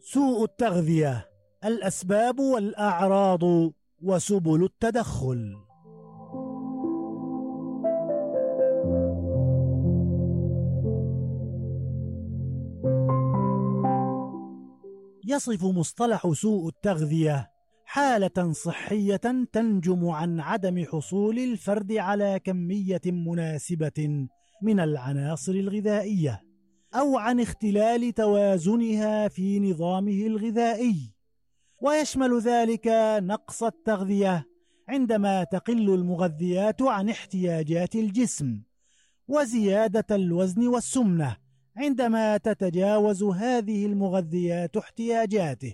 سوء التغذية: الأسباب والأعراض وسبل التدخل. يصف مصطلح سوء التغذية حالة صحية تنجم عن عدم حصول الفرد على كمية مناسبة من العناصر الغذائية، أو عن اختلال توازنها في نظامه الغذائي، ويشمل ذلك نقص التغذية عندما تقل المغذيات عن احتياجات الجسم، وزيادة الوزن والسمنة عندما تتجاوز هذه المغذيات احتياجاته.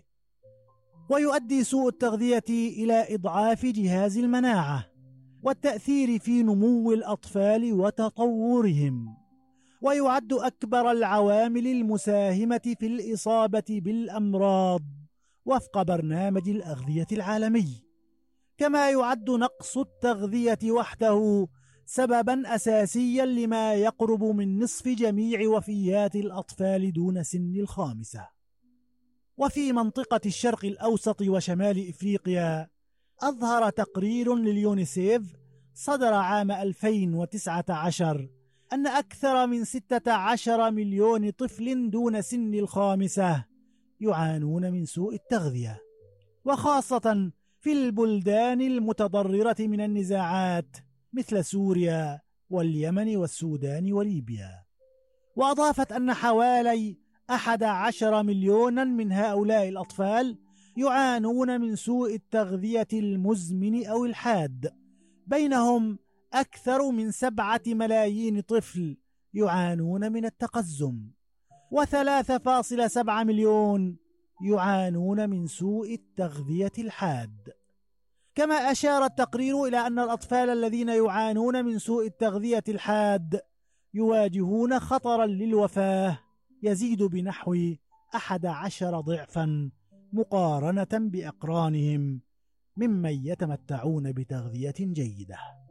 ويؤدي سوء التغذية إلى إضعاف جهاز المناعة والتأثير في نمو الأطفال وتطورهم، ويعد أكبر العوامل المساهمة في الإصابة بالأمراض وفق برنامج الأغذية العالمي. كما يعد نقص التغذية وحده سببا أساسيا لما يقرب من نصف جميع وفيات الأطفال دون سن الخامسة. وفي منطقة الشرق الأوسط وشمال إفريقيا، أظهر تقرير لليونيسيف صدر عام 2019 أن أكثر من 16 مليون طفل دون سن الخامسة يعانون من سوء التغذية، وخاصة في البلدان المتضررة من النزاعات مثل سوريا واليمن والسودان وليبيا. وأضافت أن حوالي 11 مليونا من هؤلاء الأطفال يعانون من سوء التغذية المزمن أو الحاد، بينهم أكثر من 7 ملايين طفل يعانون من التقزم، و3.7 مليون يعانون من سوء التغذية الحاد. كما أشار التقرير إلى أن الأطفال الذين يعانون من سوء التغذية الحاد يواجهون خطرا للوفاة يزيد بنحو 11 ضعفا مقارنة بأقرانهم ممن يتمتعون بتغذية جيدة.